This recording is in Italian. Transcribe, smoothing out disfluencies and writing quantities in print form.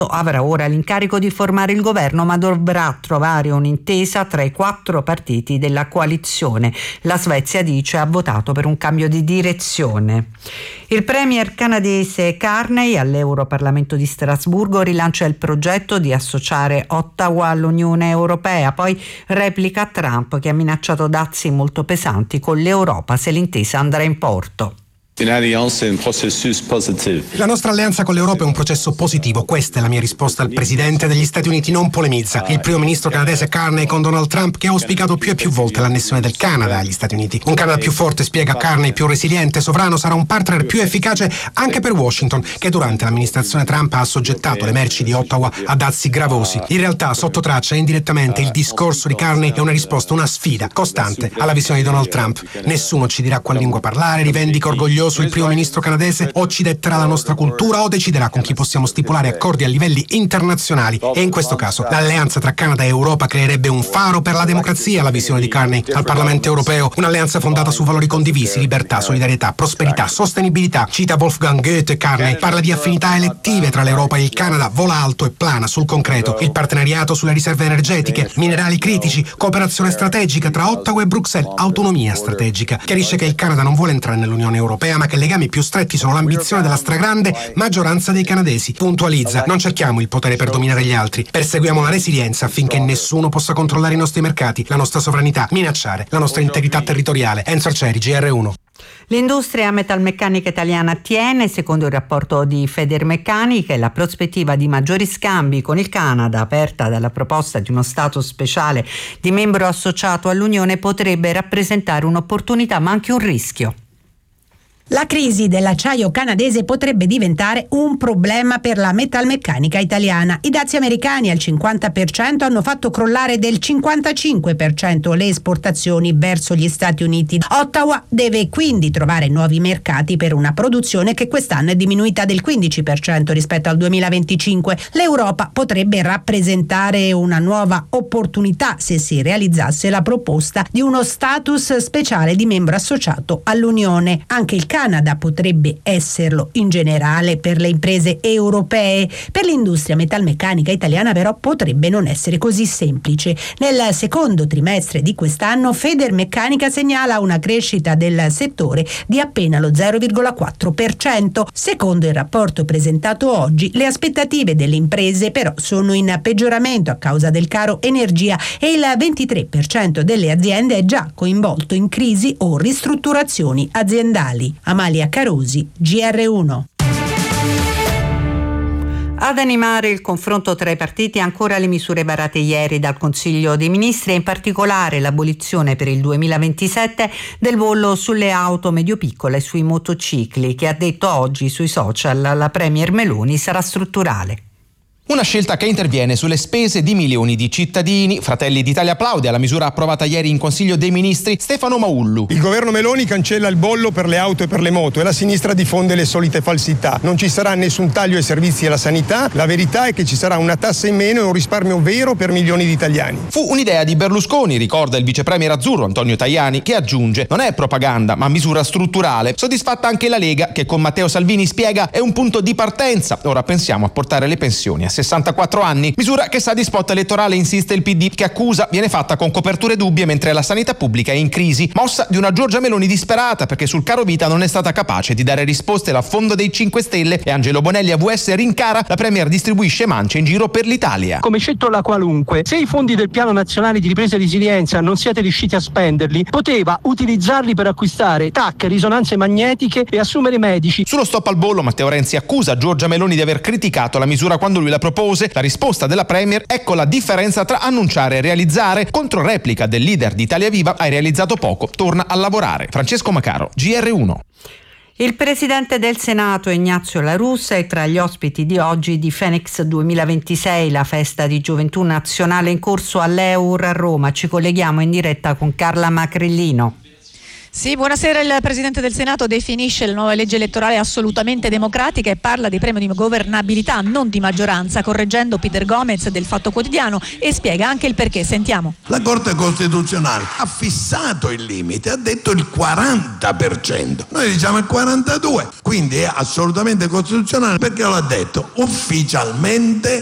avrà ora l'incarico di formare il governo, ma dovrà trovare un'intesa tra i 4 partiti della coalizione. La Svezia, dice, ha votato per un cambio di direzione. Il premier canadese Carney all'Europarlamento di Strasburgo rilancia il progetto di associare Ottawa all'Unione Europea, poi replica Trump che ha minacciato dazi molto pesanti con l'Europa se l'intesa andrà in porto. La nostra alleanza con l'Europa è un processo positivo. Questa è la mia risposta al presidente degli Stati Uniti. Non polemizza. Il primo ministro canadese Carney con Donald Trump, che ha auspicato più e più volte l'annessione del Canada agli Stati Uniti. Un Canada più forte, spiega Carney, più resiliente, sovrano, sarà un partner più efficace anche per Washington, che durante l'amministrazione Trump ha assoggettato le merci di Ottawa a dazi gravosi. In realtà, sotto traccia e indirettamente, il discorso di Carney è una risposta, una sfida costante alla visione di Donald Trump. Nessuno ci dirà quale lingua parlare, rivendica orgoglioso il primo ministro canadese, o ci detterà la nostra cultura o deciderà con chi possiamo stipulare accordi a livelli internazionali. E in questo caso l'alleanza tra Canada e Europa creerebbe un faro per la democrazia, la visione di Carney al Parlamento europeo, un'alleanza fondata su valori condivisi, libertà, solidarietà, prosperità, sostenibilità. Cita Wolfgang Goethe. Carney parla di affinità elettive tra l'Europa e il Canada, vola alto e plana sul concreto. Il partenariato sulle riserve energetiche, minerali critici, cooperazione strategica tra Ottawa e Bruxelles, autonomia strategica. Chiarisce che il Canada non vuole entrare nell'Unione Europea, ma che i legami più stretti sono l'ambizione della stragrande maggioranza dei canadesi. Puntualizza: non cerchiamo il potere per dominare gli altri, perseguiamo la resilienza affinché nessuno possa controllare i nostri mercati, la nostra sovranità, minacciare la nostra integrità territoriale. Enzo Arcieri, GR1. L'industria metalmeccanica italiana tiene, secondo il rapporto di Federmeccanica, e la prospettiva di maggiori scambi con il Canada, aperta dalla proposta di uno status speciale di membro associato all'Unione, potrebbe rappresentare un'opportunità ma anche un rischio. La crisi dell'acciaio canadese potrebbe diventare un problema per la metalmeccanica italiana. I dazi americani al 50% hanno fatto crollare del 55% le esportazioni verso gli Stati Uniti. Ottawa deve quindi trovare nuovi mercati per una produzione che quest'anno è diminuita del 15% rispetto al 2025. L'Europa potrebbe rappresentare una nuova opportunità se si realizzasse la proposta di uno status speciale di membro associato all'Unione. Anche il Canada potrebbe esserlo in generale per le imprese europee. Per l'industria metalmeccanica italiana però potrebbe non essere così semplice. Nel secondo trimestre di quest'anno Federmeccanica segnala una crescita del settore di appena lo 0,4%. Secondo il rapporto presentato oggi, le aspettative delle imprese però sono in peggioramento a causa del caro energia e il 23% delle aziende è già coinvolto in crisi o ristrutturazioni aziendali. Amalia Carosi, GR1. Ad animare il confronto tra i partiti ancora le misure varate ieri dal Consiglio dei Ministri, e in particolare l'abolizione per il 2027 del bollo sulle auto medio-piccole e sui motocicli, che ha detto oggi sui social la Premier Meloni sarà strutturale. Una scelta che interviene sulle spese di milioni di cittadini. Fratelli d'Italia applaude alla misura approvata ieri in Consiglio dei Ministri. Stefano Maullu. Il governo Meloni cancella il bollo per le auto e per le moto e la sinistra diffonde le solite falsità. Non ci sarà nessun taglio ai servizi e alla sanità. La verità è che ci sarà una tassa in meno e un risparmio vero per milioni di italiani. Fu un'idea di Berlusconi, ricorda il vicepremier azzurro Antonio Tajani, che aggiunge: non è propaganda ma misura strutturale. Soddisfatta anche la Lega, che con Matteo Salvini spiega è un punto di partenza. Ora pensiamo a portare le pensioni a 64 anni, misura che sa di spot elettorale, insiste il PD, che accusa viene fatta con coperture dubbie mentre la sanità pubblica è in crisi, mossa di una Giorgia Meloni disperata perché sul caro vita non è stata capace di dare risposte l'affondo dei 5 Stelle, e Angelo Bonelli AVS rincara la Premier distribuisce mance in giro per l'Italia. Come cettola qualunque, se i fondi del Piano Nazionale di Ripresa e Resilienza non siete riusciti a spenderli, poteva utilizzarli per acquistare TAC, risonanze magnetiche e assumere medici. Sullo stop al bollo Matteo Renzi accusa Giorgia Meloni di aver criticato la misura quando lui la propose. La risposta della Premier: ecco la differenza tra annunciare e realizzare. Contro replica del leader di Italia Viva: hai realizzato poco, torna a lavorare. Francesco Macaro, GR1. Il presidente del Senato Ignazio La Russa è tra gli ospiti di oggi di Phoenix 2026, la festa di gioventù nazionale in corso all'Eur a Roma. Ci colleghiamo in diretta con Carla Macrellino. Sì, buonasera. Il Presidente del Senato definisce la nuova legge elettorale assolutamente democratica e parla di premio di governabilità, non di maggioranza, correggendo Peter Gomez del Fatto Quotidiano, e spiega anche il perché. Sentiamo. La Corte Costituzionale ha fissato il limite, ha detto il 40%, noi diciamo il 42%, quindi è assolutamente costituzionale perché lo ha detto ufficialmente